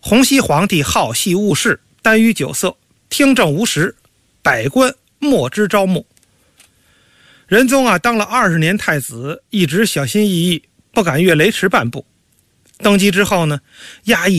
洪熙皇帝好戏误事，耽于酒色，听政无时，百官莫之招募。仁宗当了20年太子，一直小心翼翼，不敢越雷池半步。登基之后呢，压抑